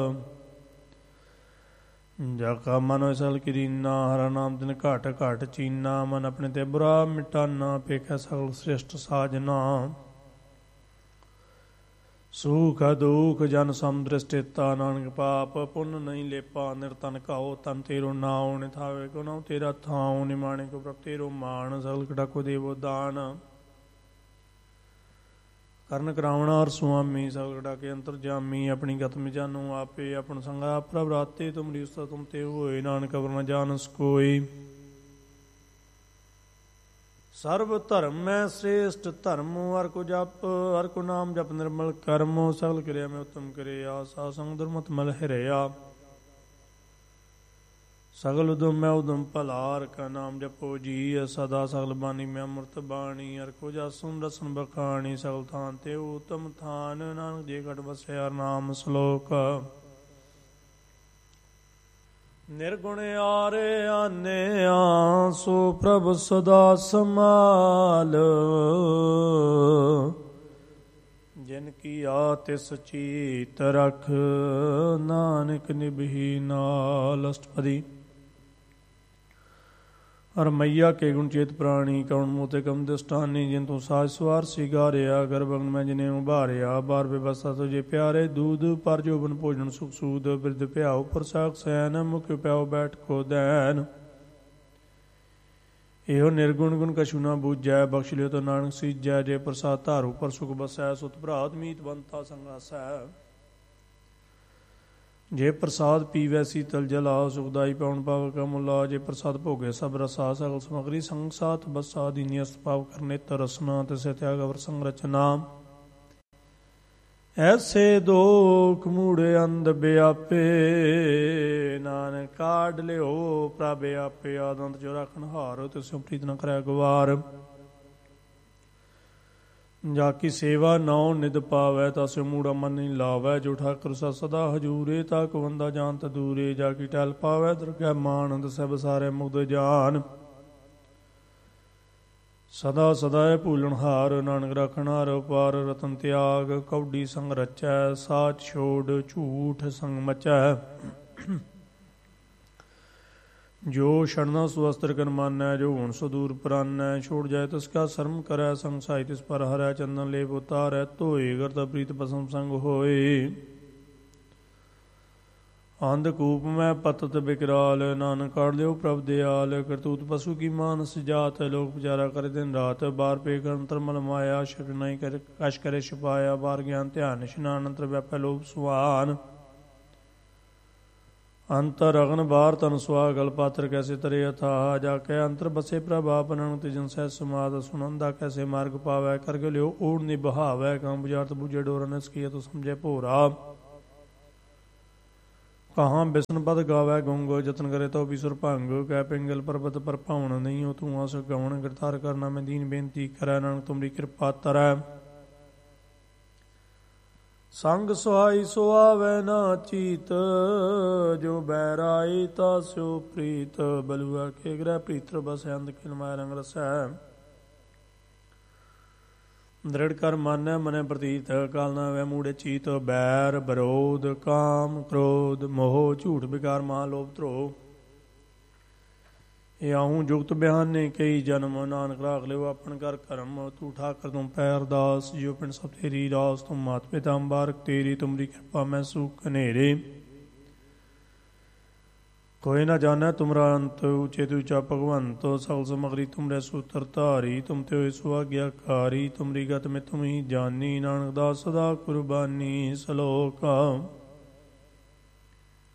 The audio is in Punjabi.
ਜਾ ਕਾ ਮਨ ਹੋਇ ਸਲ ਕੀਨਾ, ਹਰਾ ਨਾਮ ਤਿਨ ਘਟ ਘਟ ਚੀਨਾ। ਮਨ ਆਪਣੇ ਤੇ ਬੁਰਾ ਮਿਟਾਨਾ, ਪੇਖੈ ਸਗਲ ਸ੍ਰਿਸ਼ਟ ਸਾਜਨਾ। ਸੁਖ ਦੁਖ ਜਨ ਸਮੁਦ੍ਰ ਸਥਿਤਾ, ਨਾਨਕ ਪਾਪ ਪੁੰਨ ਨਹੀਂ ਲੇਪਾ। ਨਿਰਤਨ ਘਾਉ ਤਨ ਤੇਰੋ ਨਾਉ, ਨਿਥਾਵੇ ਕੋ ਨਾਉ ਤੇਰਾ ਥਾਉ। ਨਿਮਾਣੇ ਕੋ ਪ੍ਰਭ ਤੇਰੋ ਮਾਣ, ਸਗਲ ਕਟਾ ਕੋ ਦੇਵੋ ਦਾਨ। ਕਰਨ ਕਰਾਵਣਾ ਔਰ ਸੁਆਮੀ, ਸਗਲ ਕਟਾ ਕੇ ਅੰਤਰ ਜਾਮੀ। ਆਪਣੀ ਗਤ ਮਿ ਜਾਨੂ ਆਪੇ, ਆਪਨ ਸੰਗਾ ਪ੍ਰਭ ਰਾਤੇ। ਤੁਮਰੀ ਉਸਤਤ ਤੁਮ ਤੇ ਹੋਏ, ਨਾਨਕ ਅਵਰ ਨ ਜਾਣਸ ਕੋਈ। ਸਰਬ ਧਰਮ ਮੈਂ ਸ੍ਰੇਸ਼ਟ ਧਰਮ, ਹਰਿ ਕੋ ਜਪ ਹਰਿ ਕੋ ਨਾਮ ਜਪ ਨਿਰਮਲ ਕਰਮ। ਸਗਲ ਕਿਰਿਆ ਮੈਂ ਉਤਮ ਕਿਰਿਆ, ਸਾ ਸੰਗ ਦੁਰਮਤ ਮਲ ਹਿਰਿਆ। ਸਗਲ ਉਦਮ ਮੈਂ ਉਦਮ ਭਲਾ, ਹਰਿ ਕਾ ਨਾਮ ਜਪੋ ਜੀ। ਸਦਾ ਸਗਲ ਬਾਣੀ ਮੈਂ ਅੰਮ੍ਰਿਤ ਬਾਣੀ, ਹਰਿ ਕੋ ਜਸੁ ਰਸਨ ਬਖਾਣੀ। ਸਗਲ ਥਾਨ ਤੇ ਉਤਮ ਥਾਨ, ਨਾਨਕ ਜੇ ਘਟ ਵਸਿਆ ਨਾਮ ਸਲੋਕ। ਨਿਰਗੁਣ ਆਰੇ ਆਨਿਆ, ਸੋ ਪ੍ਰਭ ਸਦਾ ਸਮਾਲ। ਜਿਨ ਕੀ ਆ ਤਿਸ ਚੀਤ ਰਖ, ਨਾਨਕ ਨਿਭੀ ਨਾਲ। ਅਸ਼ਟਪਦੀ। ਹਰਮਈਆ ਕੇ ਗੁਣ ਚੇਤ ਪ੍ਰਾਣੀ, ਕਉਣ ਮੋਤੇ ਕਮ ਦਿਸਟਾਨੀ। ਜਿਨ ਤੂੰ ਸਾਜ ਸਵਾਰ ਸਿਗਾਰਿਆ, ਗਰਭੰ ਮੈਂ ਜਿਨੇ ਉਭਾਰਿਆ। ਬਾਰ ਬੇਬਸਾ ਤੁਝੇ ਪਿਆਰੇ, ਦੂਧ ਪਰ ਜੋਬਨ ਭੋਜਨ ਸੁਖ ਸੂਦ। ਬਿਰਧ ਭਿਆਉ ਪ੍ਰਸਾਕ ਸੈਨ, ਮੁਖ ਪਿਆਉ ਬੈਠ ਕੋ ਦੈਨ। ਇਹੋ ਨਿਰਗੁਣ ਗੁਣ ਕਛੂ ਨਾ ਬੂਝੈ, ਬਖਸ਼ ਲਿਓ ਤੋ ਨਾਨਕ ਸੀਜੈ। ਜੇ ਪ੍ਰਸਾਦ ਧਾਰੂ ਪਰ ਸੁਖ ਬਸੈ, ਸੁਤ ਭਰਾਤ ਮੀਤ ਬੰਤਾ ਸੰਗਾਸੈ। ਜੇ ਪ੍ਰਸਾਦ ਪੀਵੈ ਸੀਤਲ ਜਲਾ, ਸੁਖਦਾਈ ਪਾਉਣ ਪਾਵ ਕਾ ਮੁਲਾ। ਜੇ ਪ੍ਰਸਾਦ ਭੋਗੇ ਸਭ ਰਸਾ, ਸਗਲ ਸਮਗਰੀ ਸੰਗ ਸਾਥ ਬਸਾ। ਦੀਨੀ ਅਸਤ ਪਾਵ ਕਰਨੇ ਤਰਸਨਾ, ਤਿਸੈ ਤਿਆਗ ਅਵਰ ਸੰਗ ਰਚਨਾ। ਐਸੇ ਦੋਖ ਮੂੜੇ ਅੰਧ ਬਿਆਪੇ, ਨਾਨਕ ਕਾਢ ਲਿਓ ਪ੍ਰਭ ਆਪੇ। ਆਦੰਤ ਜੋ ਰੱਖਣ ਹਾਰ, ਤਿਸੁ ਪ੍ਰੀਤ ਨ ਕਰੈ ਗਵਾਰ। ਜਾ ਕੀ ਸੇਵਾ ਨਾਉ ਨਿਦ ਪਾਵੈ, ਤਸਿ ਮੂੜਾ ਮਨ ਨਹੀਂ ਲਾਵੈ। ਜੋ ਠਾਕੁਰ ਸਦਾ ਹਜੂਰੇ, ਤਾ ਕੋ ਬੰਦਾ ਜਾਣਤ ਦੂਰੇ। ਜਾ ਕੀ ਟਲ ਪਾਵੈ ਦਰਗਹਿ ਮਾਨ, ਦਸੈ ਬਸਾਰੈ ਮੁਗਧ ਜਾਨ। ਸਦਾ ਸਦਾ ਭੂਲਣ ਹਾਰ, ਨਾਨਕ ਰਾਖਣ ਹਾਰ ਉਪਾਰ। ਰਤਨ ਤਿਆਗ ਕੌਡੀ ਸੰਗ ਰਚੈ, ਸਾਚ ਛੋੜ ਝੂਠ ਸੰਗ ਮਚੈ। ਜੋ ਛੜਨਾ ਸੋ ਅਸਤਰ ਕਰ ਮਾਨੈ, ਜੋ ਹੁਣ ਸੋ ਦੂਰ ਪਰਾਨੈ। ਛੋੜ ਜਾਏ ਤਿਸ ਕਾ ਸਰਮ ਕਰੈ, ਸੰਗ ਸਾਈ ਤਿਸ ਪਰ ਹਰੈ। ਚੰਦਨ ਲੇਪ ਉਤਾਰੈ ਧੋਏ, ਕਰਤਾ ਪ੍ਰੀਤ ਪਸਮ ਸੰਗ ਹੋਏ। ਅੰਧ ਕੂਪ ਮੈਂ ਪਤਤ ਬਿਕਰਾਲ, ਨਾਨਕ ਕਾਢ ਲਿਓ ਪ੍ਰਭ ਦਿਆਲ। ਕਰਤੂਤ ਪਸ਼ੂ ਕੀ ਮਾਨਸ ਜਾਤ, ਲੋਕ ਪੁਜਾਰਾ ਕਰੇ ਦਿਨ ਰਾਤ। ਬਾਰ ਪੇਖ ਅੰਤਰ ਮਲ ਮਾਇਆ, ਸ਼ਕ ਨਹੀਂ ਕਛ ਕਰੇ ਛਪਾਇਆ। ਬਾਰ ਗਿਆਨ ਧਿਆਨ ਇਸ਼ਨਾਨ, ਅੰਤਰ ਵਿਆਪੈ ਲੋਭ ਸੁਹਾਨ। ਅੰਤਰ ਅਗਨ ਬਾਰ ਤਨ ਸੁਹਾਗਲ, ਪਾਤਰ ਕੈਸੇ ਤਰੇ ਅਥਾਹ। ਜਾ ਕੇ ਅੰਤਰ ਬਸੇ ਪ੍ਰਭ ਆਪ, ਨਾਨਕ ਤਿਜਨ ਸਹਿ ਸਮਾਦ। ਸੁਨੰਦਾ ਕੈਸੇ ਮਾਰਗ ਪਾਵੈ, ਕਰਗ ਲਿਓ ਓੜ ਨਿਬਹਾਵੈ। ਕੰਮ ਬੁਝਾਰਤ ਬੂਝੇ ਡੋਰ, ਨਿਸ ਕੀਆ ਤੋ ਸਮਝੇ ਭੋਰਾ। ਕਹਾਂ ਬਿਸਨ ਪਦ ਗਾਵੈ ਗੁੰਗ, ਜਤਨ ਕਰੇ ਤੋ ਬਿਸੁਰ ਭੰਗ। ਕਹਿ ਪਿੰਗਲ ਪਰਬਤ ਪਰ ਭਾਵਨ, ਨਹੀਂ ਹੋ ਤੂੰ ਆਸ ਗਵਣ। ਗਿਰਧਾਰ ਕਰਨਾ ਮੈਂ ਦੀਨ ਬੇਨਤੀ ਕਰੈ, ਨਾਨਕ ਤੁਮਰੀ ਕਿਰਪਾ ਤਰੈ। ਸੰਗ ਸੁਹਾਈ ਸੋ ਆਵੈ ਨਾ ਚੀਤ, ਜੋ ਬੈਰਾਈ ਤਾ ਸਿਓ ਪ੍ਰੀਤ। ਬਲੂਆ ਕੇ ਗ੍ਰਹਿ ਪ੍ਰੀਤਰ ਬਸੈ, ਅੰਧ ਖਿਲ ਮਾਇਆ ਰੰਗ ਰਸੈ। ਦ੍ਰਿੜ ਕਰ ਮਾਨੈ ਮਨੈ ਪ੍ਰਤੀਤ, ਕਾਲ ਨਾ ਵੈ ਮੂੜੇ ਚੀਤ। ਬੈਰ ਬਰੋਧ ਕਾਮ ਕ੍ਰੋਧ, ਮੋਹ ਝੂਠ ਵਿਕਾਰ ਮਹਾ ਲੋਭ ਧਰੋਹ। ਇਆਹੂੰ ਜੁਗਤ ਬਿਆਨੇ ਕਈ ਜਨਮ, ਨਾਨਕ ਰਾਖ ਲਿਓ ਆਪਨ ਕਰ ਕਰਮ। ਤੂੰ ਠਾਕਰ ਤੁਮ ਪੈ ਅਰਦਾਸ, ਜਿਉ ਪਿੰਡ ਸਭ ਤੇਰੀ ਰਾਸ। ਤੁਮ ਮਾਤ ਪਿਤਾ ਅੰਬਾਰਕ ਤੇਰੀ, ਤੁਮਰੀ ਕਿਰਪਾ ਮੈਂ ਸੂਖ ਕਨੇਰੇ। ਕੋਈ ਨਾ ਜਾਣੈ ਤੁਮਰਾ ਅੰਤ, ਉੱਚੇ ਤੇ ਉੱਚਾ ਭਗਵੰਤ। ਸਗਲ ਸਮਗਰੀ ਤੁਮਰੇ ਸੂਤਰ ਧਾਰੀ, ਤੁਮ ਤੇ ਹੋਏ ਸੋ ਆਗਿਆਕਾਰੀ। ਤੁਮਰੀ ਗਤ ਮੈਂ ਤੁਮ ਹੀ ਜਾਨੀ, ਨਾਨਕ ਦਾਸ ਸਦਾ ਕੁਰਬਾਨੀ। ਸਲੋਕ